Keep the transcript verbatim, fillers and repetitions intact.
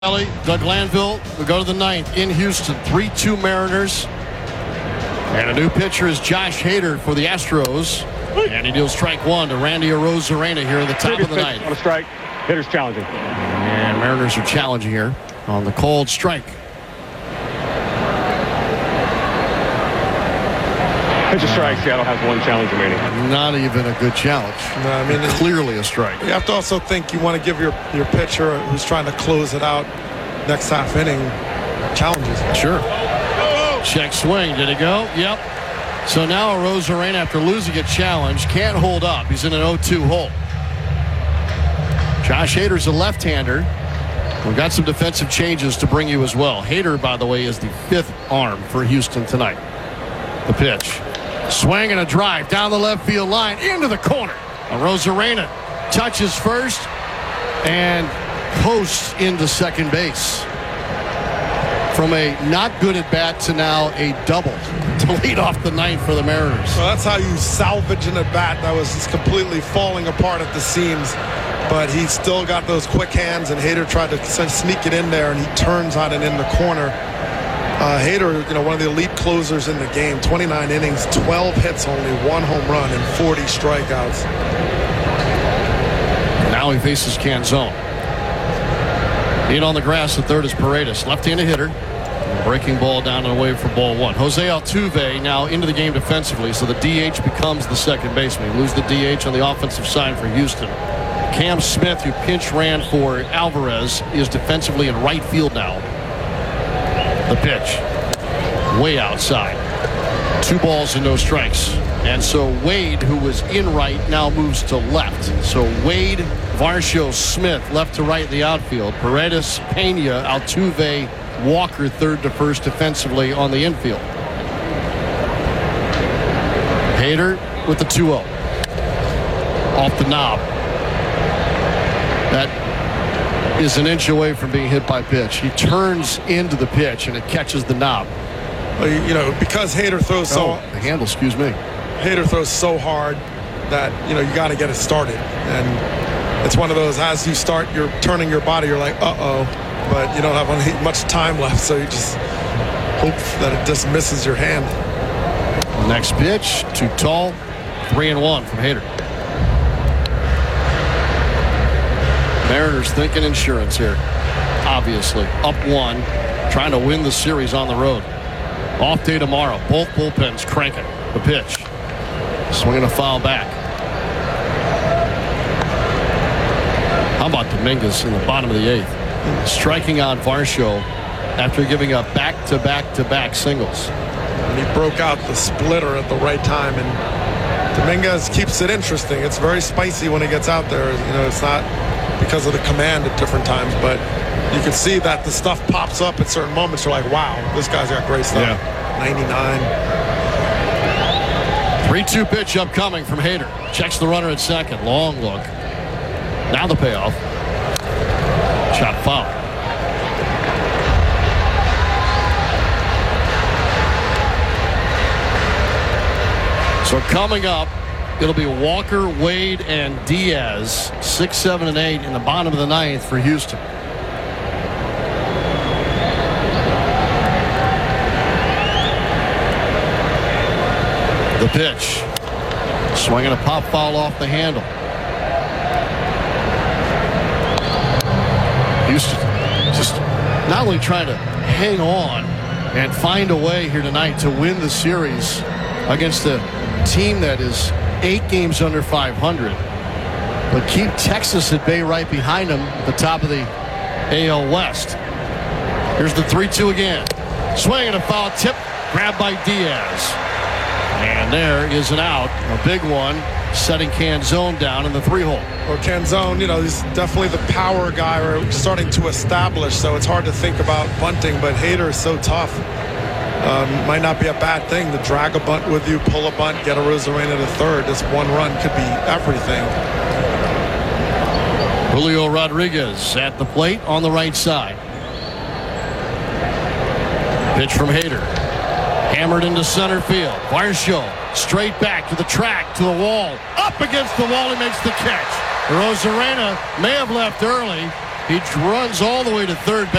Doug Glanville will go to the ninth in Houston. three two Mariners. And a new pitcher is Josh Hader for the Astros. And he deals strike one to Randy Arozarena here in the top of the ninth. On a strike. Hitter's challenging. And Mariners are challenging here on the called strike. It's a strike. Seattle has one challenge remaining. Not even a good challenge. No, I mean, clearly a strike. You have to also think you want to give your, your pitcher who's trying to close it out next half inning challenges. Sure. Check swing. Did it go? Yep. So now Arozarena, after losing a challenge, can't hold up. He's in an oh two hole. Josh Hader's a left-hander. We've got some defensive changes to bring you as well. Hader, by the way, is the fifth arm for Houston tonight. The pitch. Swing and a drive down the left field line into the corner. Arozarena touches first and posts into second base. From a not good at bat to now a double to lead off the ninth for the Mariners. So that's how you salvage an at bat that was just completely falling apart at the seams. But he still got those quick hands, and Hader tried to sneak it in there, and he turns on it in the corner. Uh, Hader, you know, one of the elite closers in the game. twenty-nine innings, twelve hits, only one home run, and forty strikeouts. Now he faces Canzone. In on the grass at third is Paredes, left-handed hitter. Breaking ball down and away for ball one. Jose Altuve now into the game defensively, so the D H becomes the second baseman. You lose the D H on the offensive side for Houston. Cam Smith, who pinch ran for Alvarez, is defensively in right field now. The pitch. Way outside. Two balls and no strikes. And so Wade, who was in right, now moves to left. So Wade, Varsho, Smith, left to right in the outfield. Paredes, Pena, Altuve, Walker, third to first defensively on the infield. Hader with the two oh. Off the knob. That is an inch away from being hit by pitch. He turns into the pitch and it catches the knob. Well, you, you know, because Hader throws so oh, the handle, excuse me. Hader throws so hard that, you know, you got to get it started. And it's one of those, as you start, you're turning your body, you're like, uh-oh. But you don't have any, much time left, so you just hope that it just misses your hand. Next pitch, too tall. Three and one from Hader. Mariners thinking insurance here. Obviously, up one, trying to win the series on the road. Off day tomorrow. Both bullpens cranking. The pitch. Swinging a foul back. How about Dominguez in the bottom of the eighth? Striking out Varsho after giving up back-to-back-to-back singles. And he broke out the splitter at the right time, and Dominguez keeps it interesting. It's very spicy when he gets out there. You know, it's not because of the command at different times, but you can see that the stuff pops up at certain moments. You're like, wow, this guy's got great stuff. Yeah. ninety-nine. three two pitch upcoming from Hader. Checks the runner at second. Long look. Now the payoff. Shot foul. So coming up, it'll be Walker, Wade, and Diaz. Six, seven, and eight in the bottom of the ninth for Houston. The pitch. Swinging a pop foul off the handle. Houston just not only trying to hang on and find a way here tonight to win the series against a team that is eight games under five hundred, but keep Texas at bay right behind them at the top of the A L West. Here's the three two again. Swing and a foul tip. Grabbed by Diaz. And there is an out. A big one. Setting Canzone down in the three hole. Or Canzone, you know, he's definitely the power guy, or starting to establish, so it's hard to think about bunting, but Hader is so tough. Um, might not be a bad thing to drag a bunt with you, pull a bunt, get a Arozarena to third. This one run could be everything. Julio Rodriguez at the plate on the right side. Pitch from Hader. Hammered into center field. Varsho straight back to the track, to the wall. Up against the wall, he makes the catch. Arozarena may have left early, He runs all the way to third base.